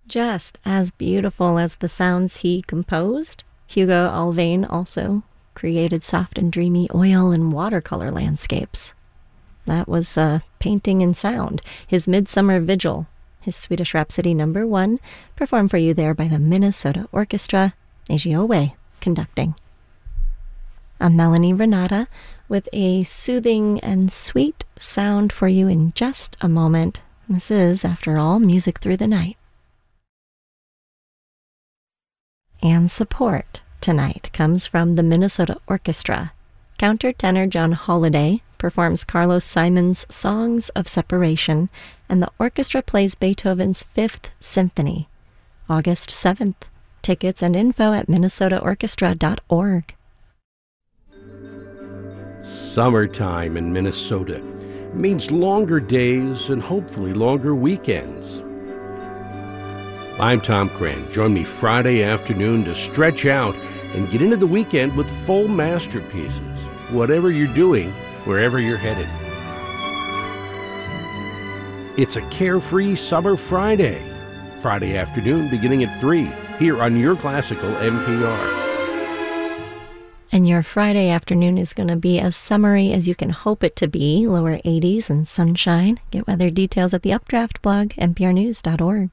Just as beautiful as the sounds he composed, Hugo Alvain also created soft and dreamy oil and watercolor landscapes. That was painting and sound. His Midsummer Vigil, his Swedish Rhapsody No. 1, performed for you there by the Minnesota Orchestra, Eiji Owe conducting. I'm Melanie Renata with a soothing and sweet sound for you in just a moment. This is, after all, Music Through the Night. And support tonight comes from the Minnesota Orchestra. Countertenor John Holliday performs Carlos Simon's Songs of Separation, and the orchestra plays Beethoven's Fifth Symphony. August 7th. Tickets and info at minnesotaorchestra.org. Summertime in Minnesota means longer days and hopefully longer weekends. I'm Tom Cran. Join me Friday afternoon to stretch out and get into the weekend with full masterpieces, whatever you're doing, wherever you're headed. It's a carefree summer Friday afternoon beginning at 3 here on your classical NPR. And your Friday afternoon is going to be as summery as you can hope it to be, lower 80s and sunshine. Get weather details at the Updraft blog, nprnews.org.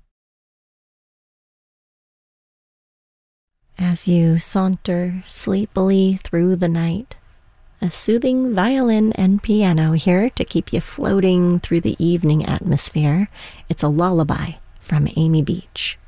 As you saunter sleepily through the night, a soothing violin and piano here to keep you floating through the evening atmosphere. It's a lullaby from Amy Beach.